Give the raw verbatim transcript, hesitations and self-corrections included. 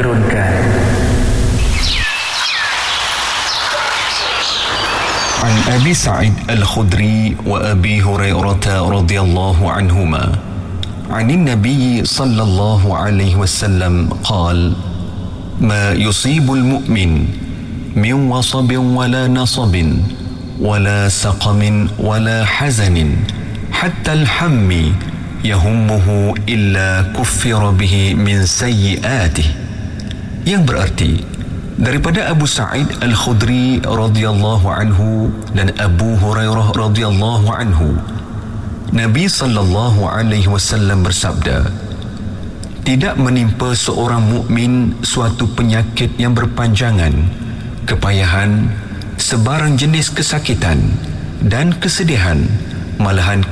diturunkan. عن أبي سعيد الخدري وأبي هريرة رضي الله عنهما عن النبي صلى الله عليه وسلم قال: ما يصيب المؤمن من وصب ولا نصب ولا سقم ولا حزن حتى الحم يهمه إلا كفر به من سيئاته. Yang berarti daripada Abu Sa'id Al-Khudri radhiyallahu anhu dan Abu Hurairah radhiyallahu anhu, Nabi sallallahu alaihi wasallam bersabda, tidak menimpa seorang mukmin suatu penyakit yang berpanjangan, kepayahan, sebarang jenis kesakitan dan kesedihan, malahan